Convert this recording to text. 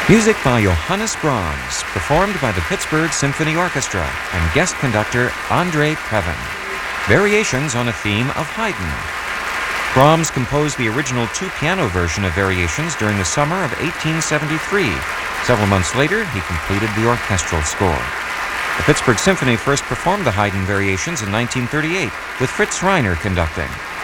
Music by Johannes Brahms, performed by the Pittsburgh Symphony Orchestra and guest conductor Andre Previn. Variations on a theme of Haydn. Brahms composed the original two-piano version of Variations during the summer of 1873. Several months later, he completed the orchestral score. The Pittsburgh Symphony first performed the Haydn Variations in 1938, with Fritz Reiner conducting.